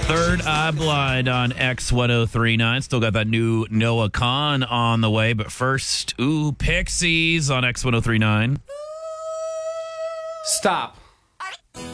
Third Eye Blind on X1039. Still got that new Noah Khan on the way. But first, Pixies on X1039. Stop.